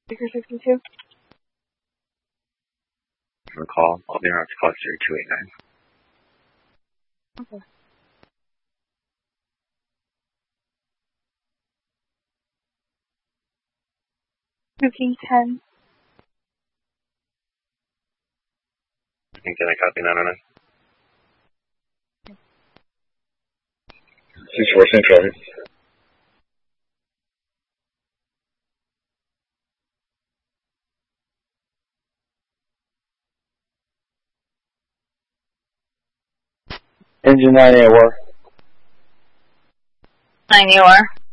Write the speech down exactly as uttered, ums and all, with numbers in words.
Baker sixty-two. For call, I'll be around to call zero two eight nine. Okay. Booking ten. Booking ten, I copy nine oh nine. six four Central. Engine nine A, war. nine, you are.